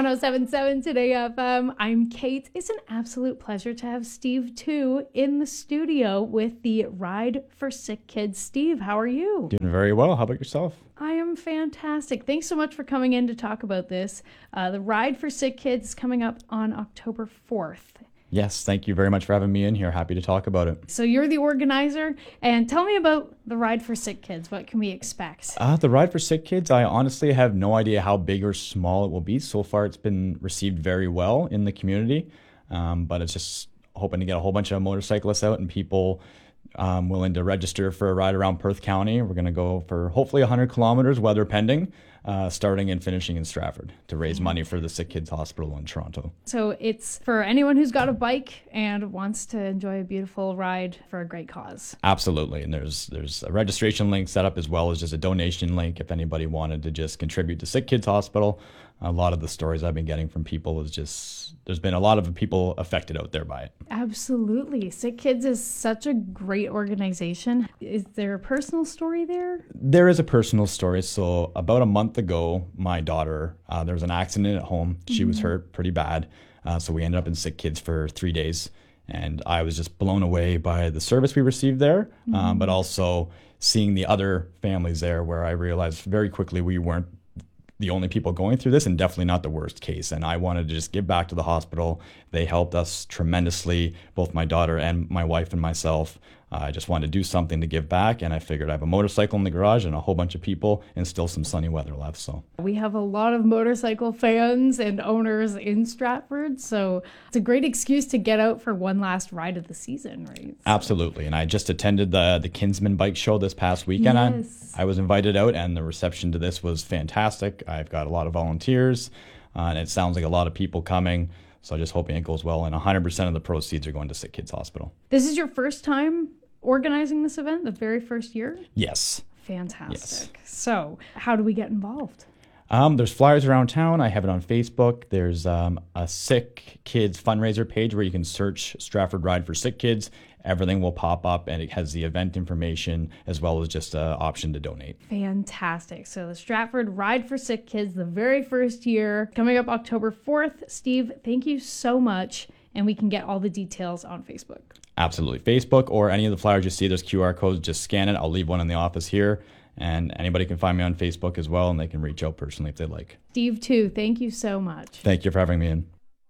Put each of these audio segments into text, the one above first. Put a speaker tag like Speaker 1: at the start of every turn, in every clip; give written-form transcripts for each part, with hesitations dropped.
Speaker 1: 107.7 Today FM. I'm Kate. It's an absolute pleasure to have Steve Tu in the studio with the Ride for Sick Kids. Steve, how are you?
Speaker 2: Doing very well. How about yourself?
Speaker 1: I am fantastic. Thanks so much for coming in to talk about this. The Ride for Sick Kids is coming up on October 4th.
Speaker 2: Yes, thank you very much for having me in here. Happy to talk about it.
Speaker 1: So you're the organizer, and tell me about the Ride for Sick Kids. What can we expect?
Speaker 2: The Ride for Sick Kids, I honestly have no idea how big or small it will be. So far, it's been received very well in the community, but it's just hoping to get a whole bunch of motorcyclists out and people willing to register for a ride around Perth County. We're going to go for hopefully 100 kilometers, weather pending, starting and finishing in Stratford to raise money for the Sick Kids Hospital in Toronto.
Speaker 1: So it's for anyone who's got a bike and wants to enjoy a beautiful ride for a great cause.
Speaker 2: Absolutely. And there's a registration link set up as well as just a donation link if anybody wanted to just contribute to Sick Kids Hospital. A lot of the stories I've been getting from people is just, there's been a lot of people affected out there by it.
Speaker 1: Absolutely. Sick Kids is such a great organization. Is there a personal story there?
Speaker 2: There is a personal story. So about a month ago, my daughter, there was an accident at home. She was hurt pretty bad. So we ended up in Sick Kids for 3 days. And I was just blown away by the service we received there, but also seeing the other families there where I realized very quickly we weren't the only people going through this and definitely not the worst case. And I wanted to just give back to the hospital. They helped us tremendously, both my daughter and my wife and myself. I just wanted to do something to give back, and I figured I have a motorcycle in the garage and a whole bunch of people and still some sunny weather left. So
Speaker 1: we have a lot of motorcycle fans and owners in Stratford, so it's a great excuse to get out for one last ride of the season, right?
Speaker 2: Absolutely. And I just attended the Kinsman Bike Show this past weekend.
Speaker 1: Yes.
Speaker 2: I was invited out, and the reception to this was fantastic. I've got a lot of volunteers, and it sounds like a lot of people coming. So just hoping it goes well, and 100% of the proceeds are going to Sick Kids Hospital.
Speaker 1: This is your first time organizing this event, the very first year?
Speaker 2: Yes.
Speaker 1: Fantastic. Yes. So how do we get involved?
Speaker 2: There's flyers around town. I have it on Facebook. There's a Sick Kids fundraiser page where you can search Stratford Ride for Sick Kids. Everything will pop up, and it has the event information as well as just an option to donate.
Speaker 1: Fantastic. So the Stratford Ride for Sick Kids, the very first year, coming up October 4th. Steve, thank you so much. And we can get all the details on Facebook.
Speaker 2: Absolutely. Facebook or any of the flyers you see, there's QR codes. Just scan it. I'll leave one in the office here. And anybody can find me on Facebook as well, and they can reach out personally if they'd like.
Speaker 1: Steve, too, thank you so much.
Speaker 2: Thank you for having me in.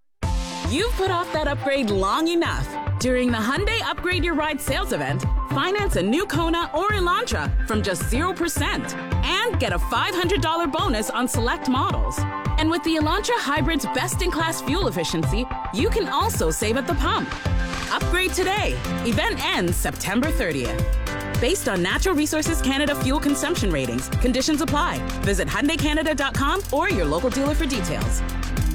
Speaker 3: You've put off that upgrade long enough. During the Hyundai Upgrade Your Ride sales event, finance a new Kona or Elantra from just 0% and get a $500 bonus on select models. And with the Elantra Hybrid's best-in-class fuel efficiency, you can also save at the pump. Upgrade today. Event ends September 30th. Based on Natural Resources Canada fuel consumption ratings, conditions apply. Visit HyundaiCanada.com or your local dealer for details.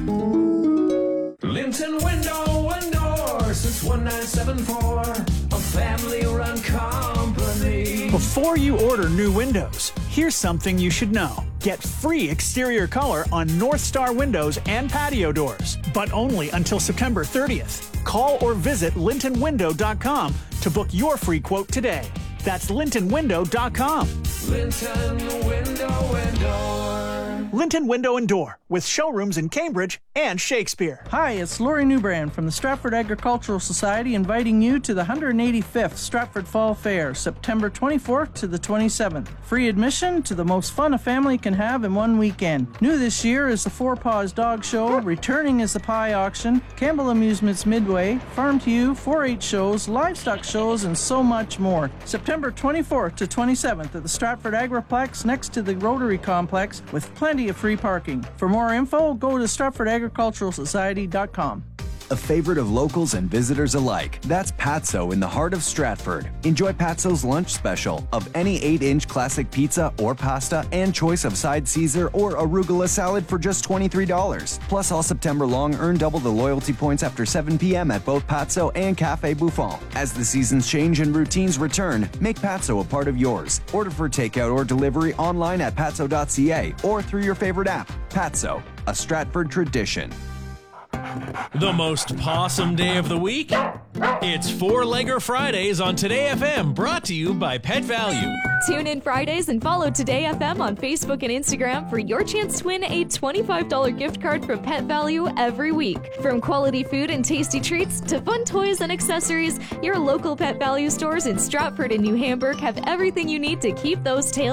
Speaker 4: Linton Window and Door since 1974, a family-run company.
Speaker 5: Before you order new windows, here's something you should know. Get free exterior color on North Star windows and patio doors, but only until September 30th. Call or visit LintonWindow.com to book your free quote today. That's LintonWindow.com.
Speaker 4: Linton Window and Door.
Speaker 5: Linton Window and Door, with showrooms in Cambridge and Shakespeare.
Speaker 6: Hi, it's Lori Newbrand from the Stratford Agricultural Society inviting you to the 185th Stratford Fall Fair, September 24th to the 27th. Free admission to the most fun a family can have in one weekend. New this year is the Four Paws Dog Show, returning is the Pie Auction, Campbell Amusements Midway, Farm to You, 4-H shows, livestock shows, and so much more. September 24th to 27th at the Stratford Agriplex next to the Rotary Complex with plenty of free parking. For more info, go to StratfordAgriculturalSociety.com.
Speaker 7: A favorite of locals and visitors alike. That's Patso in the heart of Stratford. Enjoy Patso's lunch special of any 8-inch classic pizza or pasta and choice of side Caesar or arugula salad for just $23. Plus, all September long, earn double the loyalty points after 7 p.m. at both Patso and Cafe Buffon. As the seasons change and routines return, make Patso a part of yours. Order for takeout or delivery online at patso.ca or through your favorite app. Patso, a Stratford tradition.
Speaker 8: The most possum day of the week? It's Four-Legger Fridays on Today FM, brought to you by Pet Value.
Speaker 9: Tune in Fridays and follow Today FM on Facebook and Instagram for your chance to win a $25 gift card from Pet Value every week. From quality food and tasty treats to fun toys and accessories, your local Pet Value stores in Stratford and New Hamburg have everything you need to keep those tails